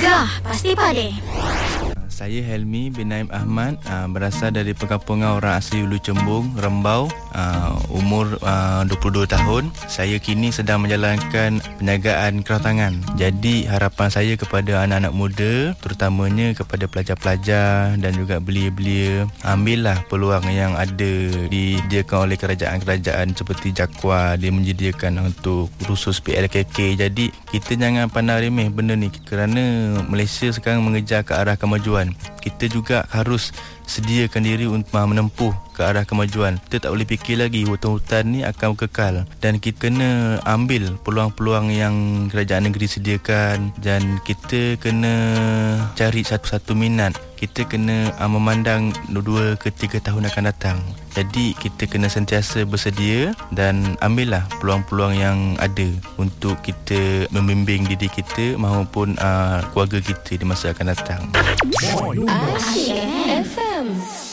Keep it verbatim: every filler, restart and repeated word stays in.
Gegar Pasti Padi. Saya Helmi bin Naim Ahmad, uh, berasal dari perkampungan orang asli Ulu Cembung, Rembau, uh, umur uh, dua puluh dua tahun. Saya kini sedang menjalankan penjagaan kerawatan. Jadi harapan saya kepada anak-anak muda, terutamanya kepada pelajar-pelajar dan juga belia-belia, ambillah peluang yang ada disediakan oleh kerajaan-kerajaan seperti Jakwa. Dia menyediakan untuk khusus P L K K. Jadi kita jangan pandang remeh benda ni, kerana Malaysia sekarang mengejar ke arah kemajuan. Kita juga harus sediakan diri untuk menempuh ke arah kemajuan. Kita tak boleh fikir lagi hutan-hutan ni akan kekal, dan kita kena ambil peluang-peluang yang kerajaan negeri sediakan, dan kita kena cari satu-satu minat. Kita kena uh, memandang dua ke tiga tahun akan datang. Jadi kita kena sentiasa bersedia dan ambillah peluang-peluang yang ada untuk kita membimbing diri kita maupun uh, keluarga kita di masa akan datang. Asyik F M.